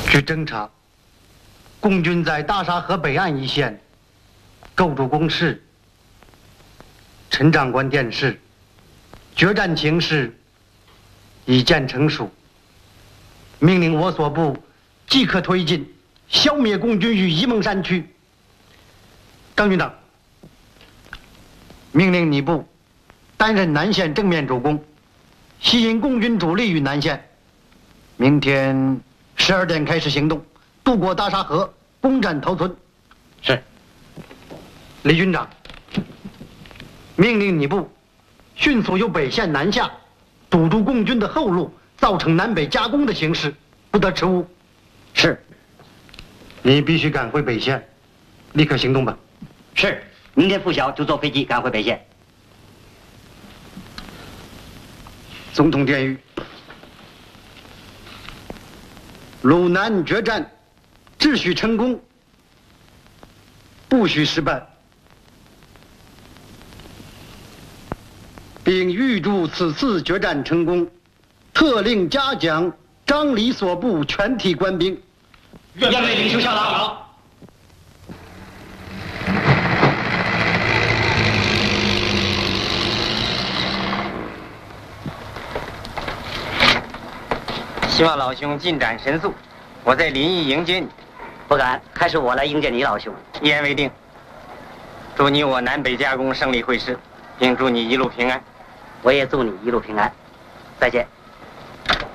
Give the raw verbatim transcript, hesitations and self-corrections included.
据侦查，共军在大沙河北岸一线构筑工事。陈长官电示，决战情势已见成熟，命令我所部即刻推进，消灭共军于沂蒙山区。张军长，命令你部担任南线正面主攻，吸引共军主力于南线。明天十二点开始行动，渡过大沙河，攻占头村。 是。 李军长，命令你部迅速由北线南下，堵住共军的后路，造成南北夹攻的形势，不得迟误。 是。 你必须赶回北线，立刻行动吧。 是。明天拂晓就坐飞机赶回北线。 总统电谕：鲁南决战，只许成功，不许失败，并预祝此次决战成功，特令嘉奖张李所部全体官兵。 愿为领袖效劳。 希望老兄进展神速，我在临沂迎接你。 不敢，还是我来迎接你，老兄。 一言为定。祝你我南北夹攻胜利会师，并祝你一路平安。 我也祝你一路平安。再见。